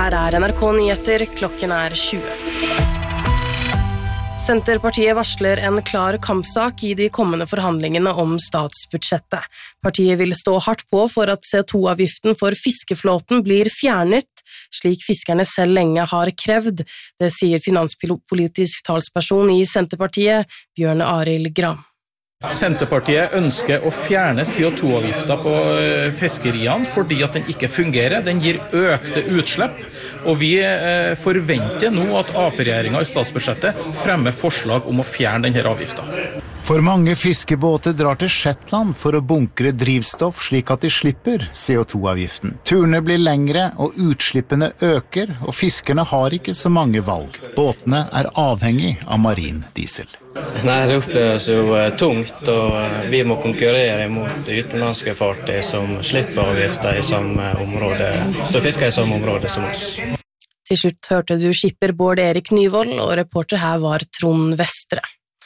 Her NRK Nyheter, klokken 20. Senterpartiet varsler en klar kampsak i de kommende forhandlingene om statsbudsjettet. Partiet vil stå hardt på for at CO2-avgiften for fiskeflåten blir fjernet, slik fiskerne selv lenge har krevd. Det sier finanspolitisk talsperson i Senterpartiet, Bjørn Arild Gram. Senterpartiet ønsker å fjerne CO2-avgiften på fiskeriene fordi at den ikke fungerer. Den gir økte utslipp, og vi forventer nå at AP-regjeringen i statsbudsjettet fremmer forslag om å fjerne denne avgiften. For mange fiskebåter drar til Shetland for å bunkre drivstoff slik at de slipper CO2-avgiften. Turene blir lengre og utslippene øker, og fiskerne har ikke så mange valg. Båtene er avhengig av marin diesel. Nei, det oppleves jo tungt, og vi må konkurrere mot utenlandske fartøy som slipper avgifter i samme område, som fisker i samme område som oss. Til slutt hørte du skipper Bård Erik Nyvold, og reporter her var Trond Vestre.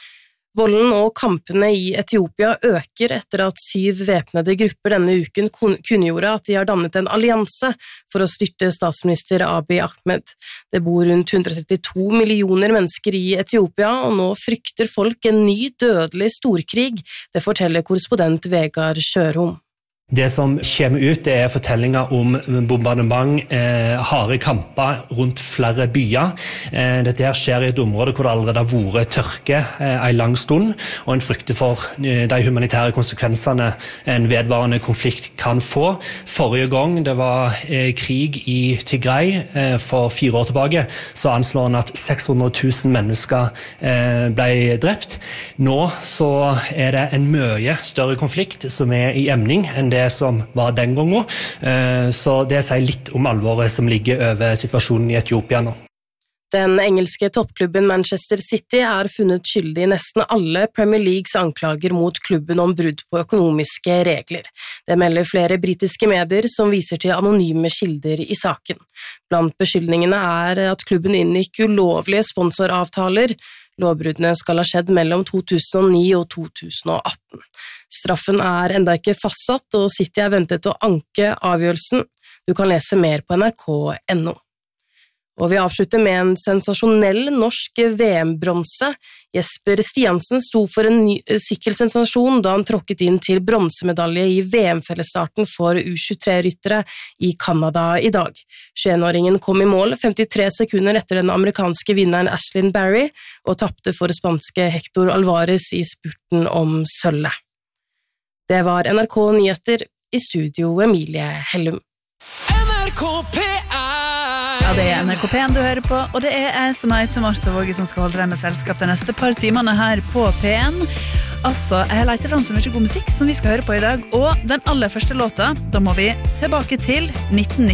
Volden og kampene i Etiopia øker etter at 7 væpnede grupper denne uken kunngjorde at de har dannet en allianse for å styrte statsminister Abiy Ahmed. Det bor rundt 132 millioner mennesker i Etiopia, og nå frykter folk en ny dødelig storkrig. Det forteller korrespondent Vegard Sjørholm. Det som kommer ut er fortellinger om bombardement, harde kamper rundt flere byer. Dette her skjer i et område hvor det allerede har vært tørke en lang stund, og en frykter for de humanitære konsekvensene en vedvarende konflikt kan få. Forrige gang det var krig i Tigray for 4 år tilbake, så anslår en at 600 000 mennesker ble drept. Nå så er det en mye større konflikt som er i emning enn det som var den gangen. Så det sier litt om alvoret som ligger over situasjonen i Etiopia nå. Den engelske toppklubben Manchester City er funnet skyldig i nesten alle Premier Leagues anklager mot klubben om brudd på økonomiske regler. Det melder flere britiske medier som viser til anonyme kilder i saken. Blant beskyldningene er at klubben inngikk ulovlige sponsoravtaler. Lovbruddene skal ha skjedd mellom 2009 og 2018. Straffen er enda ikke fastsatt, og City er ventet å anke avgjørelsen. Du kan lese mer på nrk.no. Og vi avslutter med en sensasjonell norsk VM-bronse. Jesper Stiansen sto for en ny sykkelsensasjon da han tråkket inn til bronsemedalje i VM-fellesstarten for U23-ryttere i Canada i dag. 21-åringen kom i mål 53 sekunder etter den amerikanske vinneren Ashlyn Barry, og tappte for spanske Hector Alvarez i spurten om sølvet. Det var NRK Nyheter, i studio Emilie Hellum. NRK P1! Ja, det er NRK P1 du hører på, og det er jeg som heter Martha Våge som skal holde deg med selskap de neste par timene her på P1. Altså, jeg har lett fram så mye god musikk som vi skal høre på i dag, og den aller første låta, da må vi tilbake til 1990.